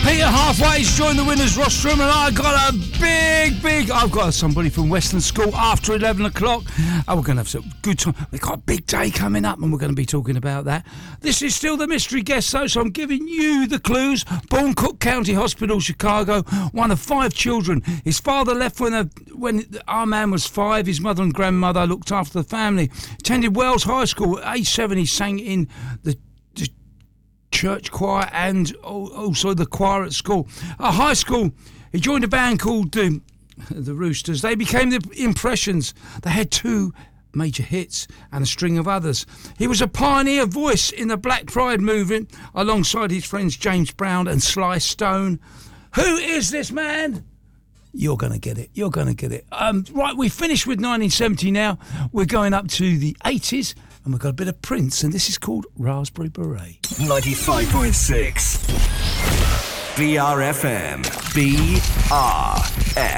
Peter Halfway's joined the winners rostrum, and I've got I've got somebody from Western School after 11 o'clock. We're going to have some good time. We've got a big day coming up, and we're going to be talking about that. This is still the mystery guest, though, so I'm giving you the clues. Born Cook County Hospital, Chicago, one of 5 children. His father left when our man was 5. His mother and grandmother looked after the family. Attended Wells High School. At age 7, he sang in the church choir and also the choir at school. At high school, he joined a band called the Roosters. They became the Impressions. They had 2 major hits and a string of others. He was a pioneer voice in the Black Pride movement alongside his friends James Brown and Sly Stone. Who is this man? You're going to get it. You're going to get it. Right, we finished with 1970 now. We're going up to the 80s. And we've got a bit of Prince, and this is called Raspberry Beret. 95.6 BRFM. BRFM.